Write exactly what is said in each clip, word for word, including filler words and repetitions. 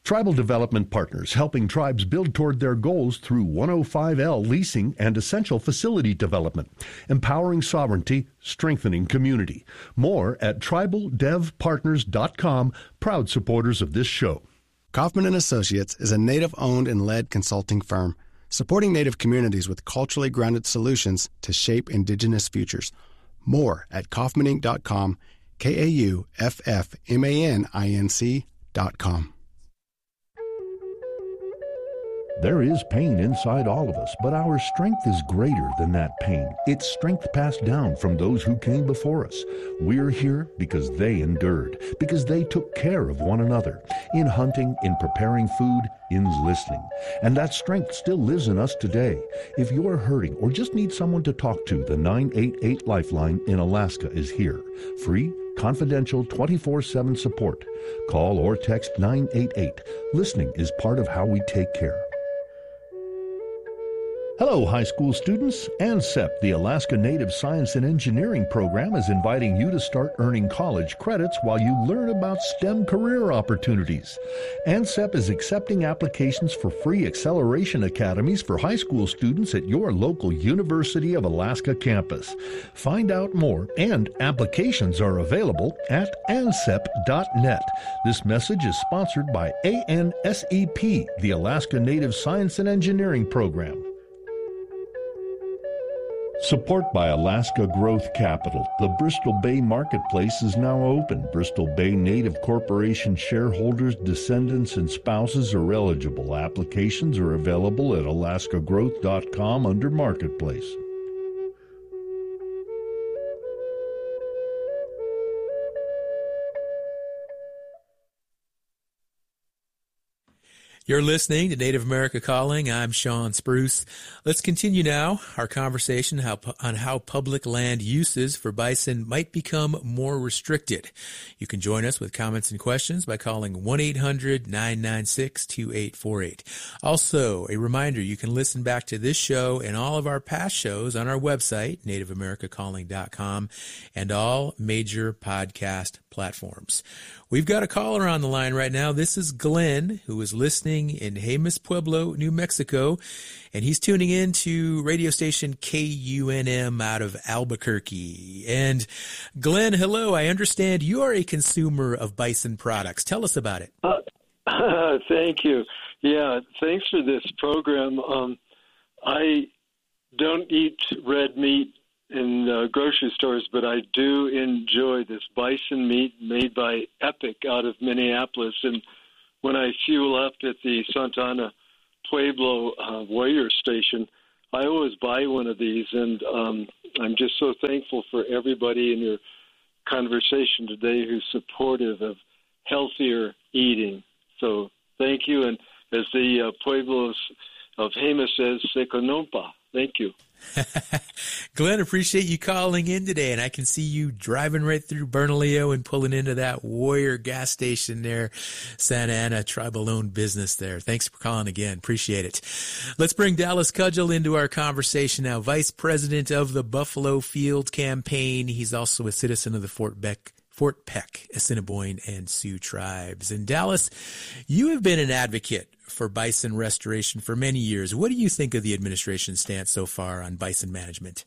Tribal Development Partners, helping tribes build toward their goals through one oh five L leasing and essential facility development, empowering sovereignty, strengthening community. More at tribal dev partners dot com, proud supporters of this show. Kaufman and Associates is a Native-owned and led consulting firm supporting Native communities with culturally grounded solutions to shape Indigenous futures. More at kaufman inc dot com, K A U F F M A N I N C dot com. There is pain inside all of us, but our strength is greater than that pain. It's strength passed down from those who came before us. We're here because they endured, because they took care of one another, in hunting, in preparing food, in listening. And that strength still lives in us today. If you're hurting or just need someone to talk to, the nine eight eight Lifeline in Alaska is here. Free, confidential, twenty-four seven support. Call or text nine eight eight. Listening is part of how we take care. Hello, high school students. ANSEP, the Alaska Native Science and Engineering Program, is inviting you to start earning college credits while you learn about STEM career opportunities. ANSEP is accepting applications for free acceleration academies for high school students at your local University of Alaska campus. Find out more, and applications are available at ansep dot net. This message is sponsored by A N S E P, the Alaska Native Science and Engineering Program. Support by Alaska Growth Capital. The Bristol Bay Marketplace is now open. Bristol Bay Native Corporation shareholders, descendants, and spouses are eligible. Applications are available at alaska growth dot com under Marketplace. You're listening to Native America Calling. I'm Sean Spruce. Let's continue now our conversation how, on how public land uses for bison might become more restricted. You can join us with comments and questions by calling one eight hundred nine nine six two eight four eight. Also, a reminder, you can listen back to this show and all of our past shows on our website, native america calling dot com, and all major podcast platforms. We've got a caller on the line right now. This is Glenn, who is listening in Jemez Pueblo, New Mexico, and he's tuning in to radio station K U N M out of Albuquerque. And Glenn, hello. I understand you are a consumer of bison products. Tell us about it. Uh, uh, thank you. Yeah, thanks for this program. Um, I don't eat red meat in uh, grocery stores, but I do enjoy this bison meat made by Epic out of Minneapolis. And when I fuel up at the Santa Ana Pueblo uh, Warrior Station, I always buy one of these. And um, I'm just so thankful for everybody in your conversation today who's supportive of healthier eating. So thank you. And as the uh, Pueblos of Jemez says, Seconompa. Thank you. Glenn, appreciate you calling in today, and I can see you driving right through Bernalillo and pulling into that Warrior gas station there, Santa Ana tribal-owned business there. Thanks for calling again. Appreciate it. Let's bring Dallas Cudgel into our conversation now, Vice President of the Buffalo Field Campaign. He's also a citizen of the Fort Beck Fort Peck, Assiniboine, and Sioux tribes. And Dallas, you have been an advocate for bison restoration for many years. What do you think of the administration's stance so far on bison management?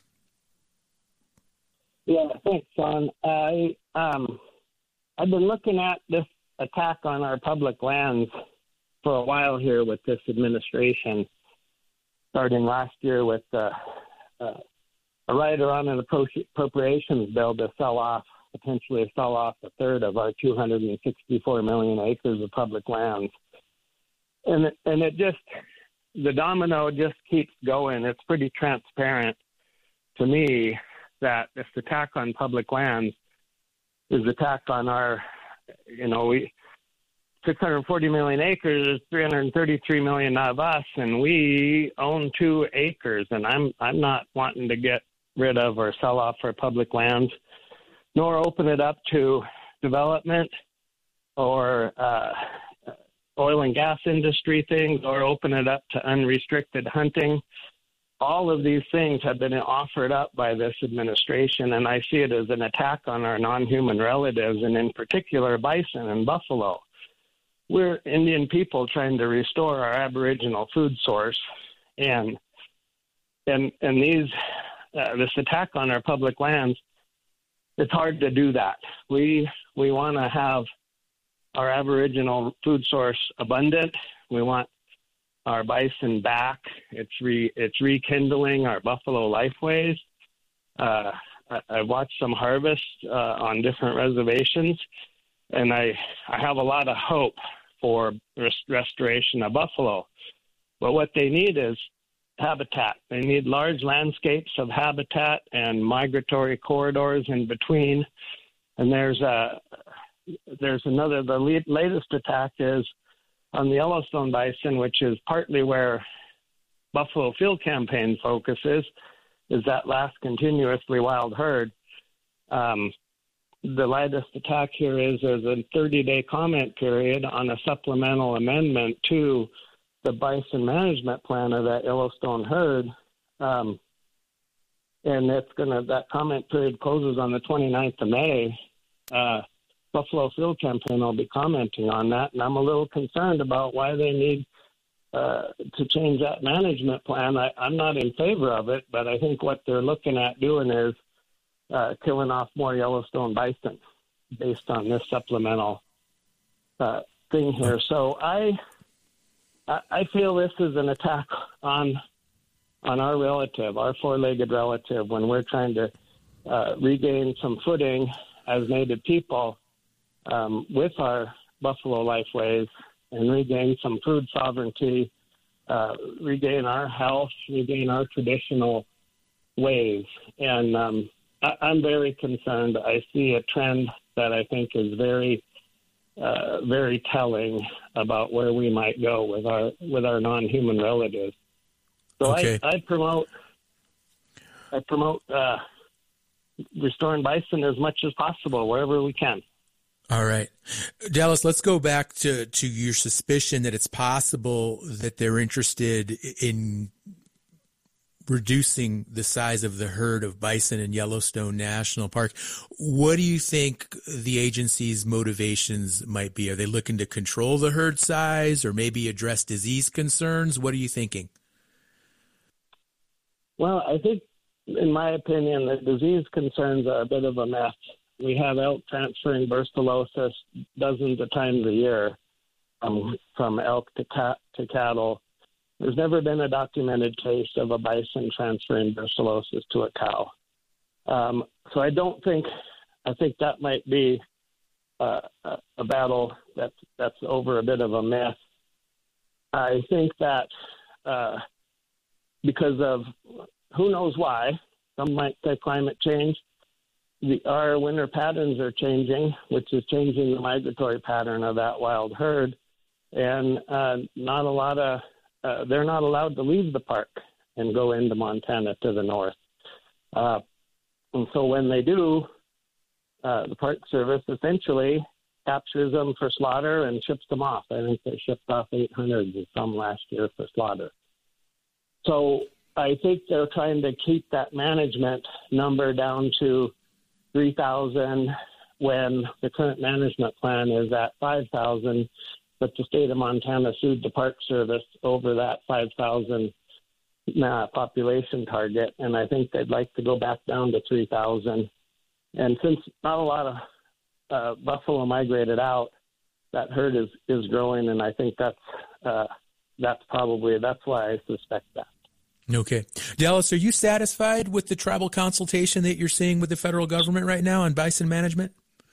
Yeah, thanks, Sean. I, um, I've been looking at this attack on our public lands for a while here with this administration, starting last year with uh, uh, a rider on an appropriations bill to sell off potentially sell off a third of our two hundred sixty-four million acres of public lands. And it, and it just, the domino just keeps going. It's pretty transparent to me that this attack on public lands is attack on our, you know, we, six hundred forty million acres, three hundred thirty-three million of us, and we own two acres. And I'm, I'm not wanting to get rid of or sell off our public lands, nor open it up to development or uh, oil and gas industry things, or open it up to unrestricted hunting. All of these things have been offered up by this administration, and I see it as an attack on our non-human relatives, and in particular bison and buffalo. we're Indian people trying to restore our Aboriginal food source, and and and these uh, this attack on our public lands, it's hard to do that. We we want to have our Aboriginal food source abundant. We want our bison back. It's re it's rekindling our buffalo lifeways. Uh, I, I watched some harvests uh, on different reservations, and I I have a lot of hope for rest- restoration of buffalo. But what they need is habitat. They need large landscapes of habitat and migratory corridors in between. And there's a there's another. The le- latest attack is on the Yellowstone bison, which is partly where Buffalo Field Campaign focuses, is that last continuously wild herd. Um, the latest attack here is there's a thirty-day comment period on a supplemental amendment to the bison management plan of that Yellowstone herd. Um, and it's gonna that comment period closes on the twenty-ninth of May. Uh, Buffalo Field Campaign will be commenting on that, and I'm a little concerned about why they need uh, to change that management plan. I, I'm not in favor of it, but I think what they're looking at doing is uh, killing off more Yellowstone bison based on this supplemental uh, thing here. So I, I feel this is an attack on on our relative, our four-legged relative, when we're trying to uh, regain some footing as Native people um, with our buffalo lifeways and regain some food sovereignty, uh, regain our health, regain our traditional ways. And um, I, I'm very concerned. I see a trend that I think is very, uh, very telling about where we might go with our with our non-human relatives. So okay. I, I promote I promote uh, restoring bison as much as possible wherever we can. All right. Dallas, let's go back to, to your suspicion that it's possible that they're interested in reducing the size of the herd of bison in Yellowstone National Park. What do you think the agency's motivations might be? Are they looking to control the herd size or maybe address disease concerns? What are you thinking? Well, I think, in my opinion, the disease concerns are a bit of a mess. We have elk transferring brucellosis dozens of times a year um, from elk to cat to cattle. There's never been a documented case of a bison transferring brucellosis to a cow. Um, so I don't think, I think that might be uh, a, a battle that's, that's over a bit of a myth. I think that uh, because of who knows why, some might say climate change, the, our winter patterns are changing, which is changing the migratory pattern of that wild herd. And uh, not a lot of, uh, they're not allowed to leave the park and go into Montana to the north. Uh, and so when they do, uh, the Park Service essentially captures them for slaughter and ships them off. I think they shipped off eight hundred and some last year for slaughter. So I think they're trying to keep that management number down to three thousand when the current management plan is at five thousand, but the state of Montana sued the Park Service over that five thousand uh, population target, and I think they'd like to go back down to three thousand. And since not a lot of uh, buffalo migrated out, that herd is, is growing, and I think that's uh, that's probably, that's why I suspect that. Okay. Dallas, are you satisfied with the tribal consultation that you're seeing with the federal government right now on bison management?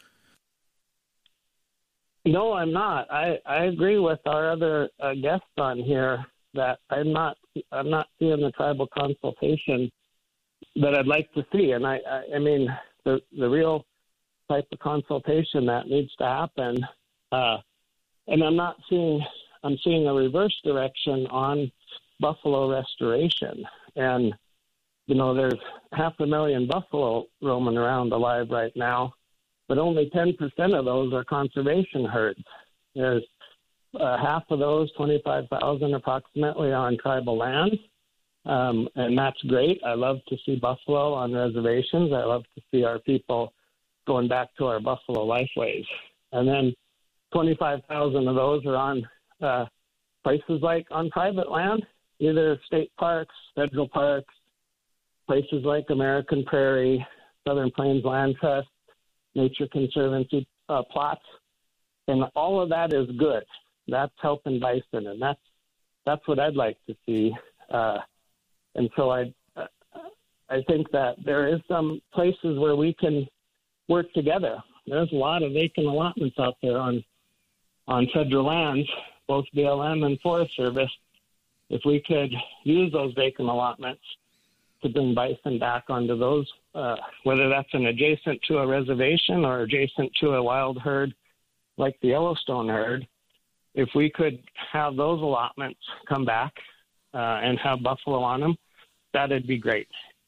No, I'm not. I, I agree with our other uh, guests on here that I'm not I'm not seeing the tribal consultation that I'd like to see. And I, I, I mean, the the real type of consultation that needs to happen. Uh, and I'm not seeing, I'm seeing a reverse direction on buffalo restoration. And, you know, there's half a million buffalo roaming around alive right now, but only ten percent of those are conservation herds. There's uh, half of those, twenty-five thousand approximately, on tribal lands. Um, and that's great. I love to see buffalo on reservations. I love to see our people going back to our buffalo lifeways. And then twenty-five thousand of those are on uh, places like on private land, either state parks, federal parks, places like American Prairie, Southern Plains Land Trust, Nature Conservancy uh, plots. And all of that is good. That's helping bison, and that's that's what I'd like to see. Uh, and so I uh, I think that there is some places where we can work together. There's a lot of vacant allotments out there on on federal lands, both B L M and Forest Service. If we could use those vacant allotments to bring bison back onto those, uh, whether that's an adjacent to a reservation or adjacent to a wild herd like the Yellowstone herd, if we could have those allotments come back uh, and have buffalo on them, that'd be great.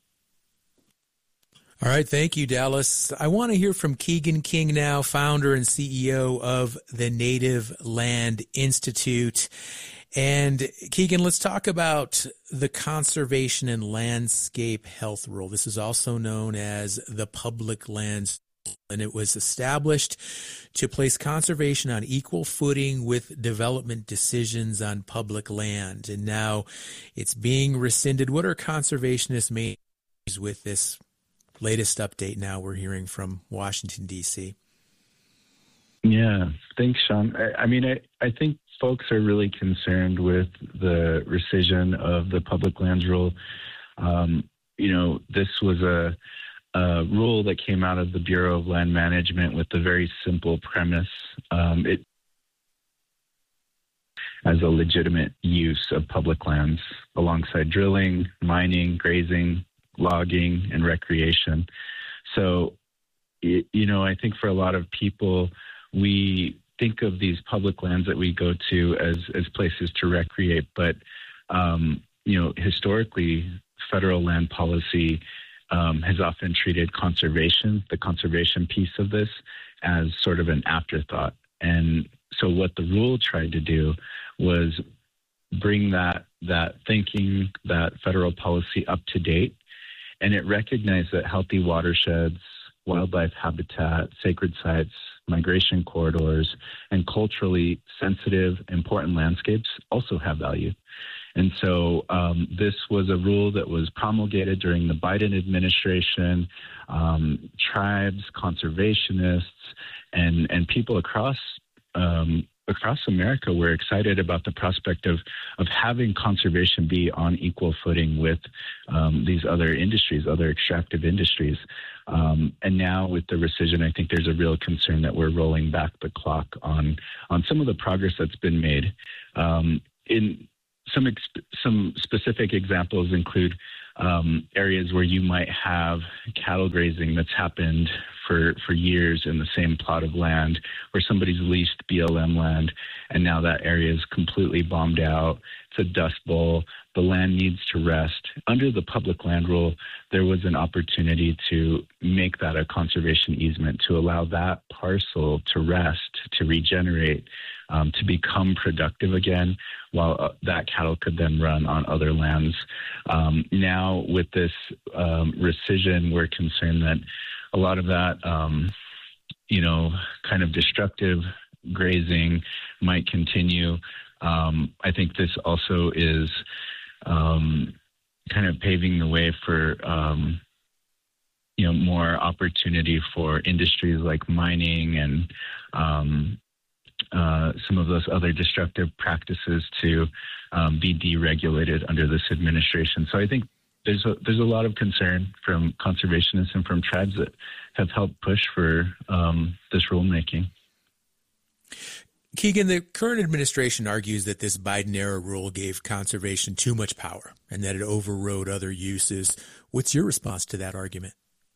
All right. Thank you, Dallas. I want to hear from Keegan King now, founder and C E O of the Native Land Institute. And Keegan, let's talk about the Conservation and Landscape Health Rule. This is also known as the Public Lands, and it was established to place conservation on equal footing with development decisions on public land. And now it's being rescinded. What are conservationists' main issues with this latest update now we're hearing from Washington, D C? Yeah, thanks, Sean. I, I mean, I, I think folks are really concerned with the rescission of the public lands rule. Um, you know, this was a, a rule that came out of the Bureau of Land Management with a very simple premise. Um, it as a legitimate use of public lands alongside drilling, mining, grazing, logging, and recreation. So, it, you know, I think for a lot of people, we think of these public lands that we go to as, as places to recreate, but, um, you know, historically, federal land policy um, has often treated conservation, the conservation piece of this, as sort of an afterthought. And so what the rule tried to do was bring that that thinking, that federal policy up to date, and it recognized that healthy watersheds, wildlife habitat, sacred sites, migration corridors, and culturally sensitive, important landscapes also have value. And so um, this was a rule that was promulgated during the Biden administration. Um, tribes, conservationists, and, and people across um, across America were excited about the prospect of, of having conservation be on equal footing with um, these other industries, other extractive industries. Um, and now with the rescission, I think there's a real concern that we're rolling back the clock on, on some of the progress that's been made. Um, in some, exp- some specific examples include um, areas where you might have cattle grazing that's happened for, for years in the same plot of land, where somebody's leased B L M land, and now that area is completely bombed out. It's a dust bowl. The land needs to rest. Under the public land rule, there was an opportunity to make that a conservation easement, to allow that parcel to rest, to regenerate, um, to become productive again, while uh, that cattle could then run on other lands. Um, now, with this um, rescission, we're concerned that a lot of that, um, you know, kind of destructive grazing might continue. Um, I think this also is um, kind of paving the way for, um, you know, more opportunity for industries like mining and um, uh, some of those other destructive practices to um, be deregulated under this administration. So I think There's a, there's a lot of concern from conservationists and from tribes that have helped push for um, this rulemaking. Keegan, the current administration argues that this Biden-era rule gave conservation too much power and that it overrode other uses. What's your response to that argument?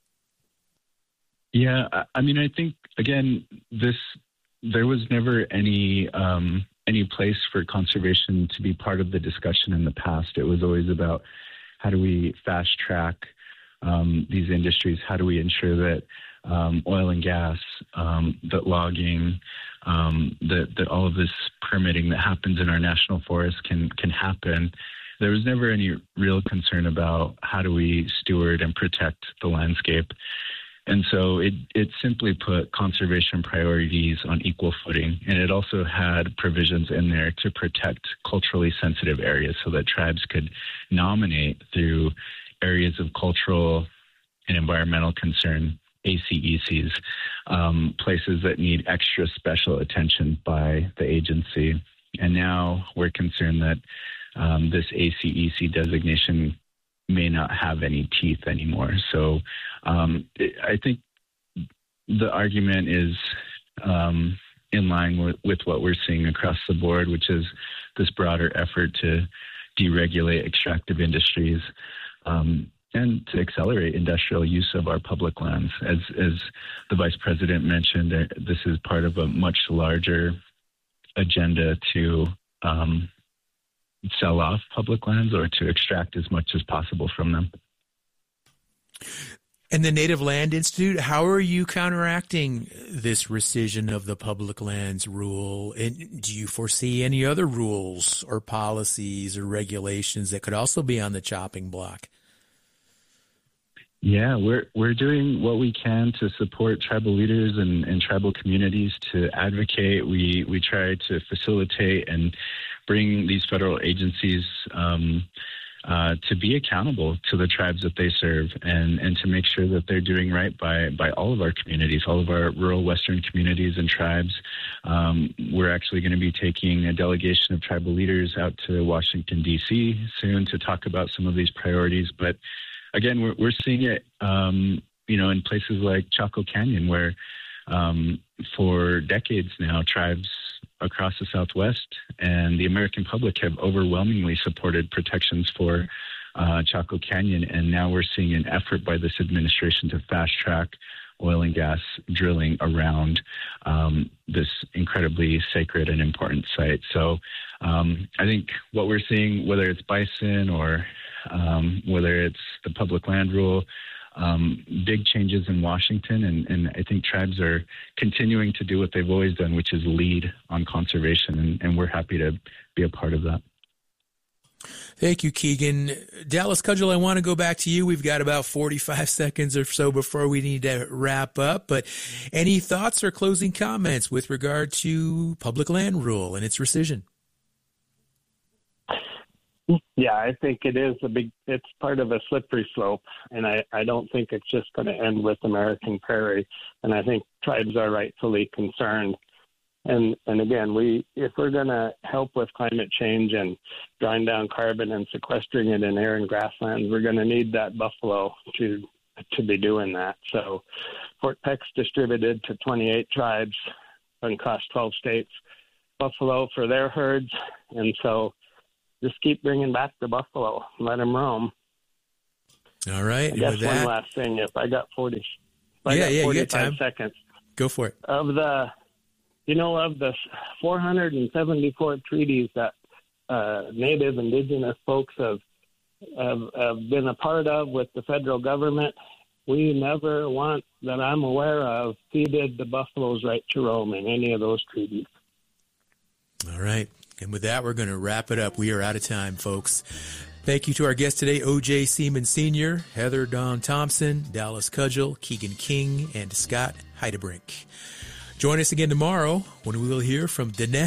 Yeah, I mean, I think, again, this there was never any um, any place for conservation to be part of the discussion in the past. It was always about how do we fast track um, these industries? How do we ensure that um, oil and gas, um, that logging, um, that, that all of this permitting that happens in our national forests can, can happen? There was never any real concern about how do we steward and protect the landscape. And so it, it simply put conservation priorities on equal footing. And it also had provisions in there to protect culturally sensitive areas so that tribes could nominate through areas of cultural and environmental concern, A C E Cs, um, places that need extra special attention by the agency. And now we're concerned that um, this A C E C designation may not have any teeth anymore. So um, I think the argument is um, in line with, with what we're seeing across the board, which is this broader effort to deregulate extractive industries um, and to accelerate industrial use of our public lands. As, as the Vice President mentioned, this is part of a much larger agenda to um, sell off public lands or to extract as much as possible from them. And the Native Land Institute, how are you counteracting this rescission of the public lands rule? And do you foresee any other rules or policies or regulations that could also be on the chopping block? Yeah, we're we're doing what we can to support tribal leaders and, and tribal communities to advocate. We we try to facilitate and bring these federal agencies um, uh, to be accountable to the tribes that they serve, and, and to make sure that they're doing right by by all of our communities, all of our rural Western communities and tribes. Um, we're actually going to be taking a delegation of tribal leaders out to Washington, D C soon to talk about some of these priorities, but again, we're, we're seeing it, um, you know, in places like Chaco Canyon, where um, for decades now, tribes across the Southwest and the American public have overwhelmingly supported protections for uh, Chaco Canyon. And now we're seeing an effort by this administration to fast track oil and gas drilling around um, this incredibly sacred and important site. So um, I think what we're seeing, whether it's bison or Um, whether it's the public land rule, um, big changes in Washington, and, and I think tribes are continuing to do what they've always done, which is lead on conservation, and, and we're happy to be a part of that. Thank you, Keegan. Dallas Cudgel, I want to go back to you. We've got about forty-five seconds or so before we need to wrap up, but any thoughts or closing comments with regard to public land rule and its rescission? Yeah, I think it is a big, it's part of a slippery slope. And I, I don't think it's just going to end with American Prairie. And I think tribes are rightfully concerned. And, and again, we, if we're going to help with climate change and drawing down carbon and sequestering it in air and grasslands, we're going to need that buffalo to, to be doing that. So Fort Peck's distributed to twenty-eight tribes and across twelve states, buffalo for their herds. And so just keep bringing back the buffalo. Let them roam. All right. I guess with one that, last thing. If I got forty, if I yeah, got yeah, forty-five you got time. seconds. Go for it. Of the, you know, of the four hundred seventy-four treaties that uh, Native Indigenous folks have, have have been a part of with the federal government, we never want that I'm aware of ceded the buffalo's right to roam in any of those treaties. All right. And with that, we're going to wrap it up. We are out of time, folks. Thank you to our guests today, O J. Seaman Senior, Heather Dawn Thompson, Dallas Cudgel, Keegan King, and Scott Heidebrink. Join us again tomorrow when we will hear from Dinesh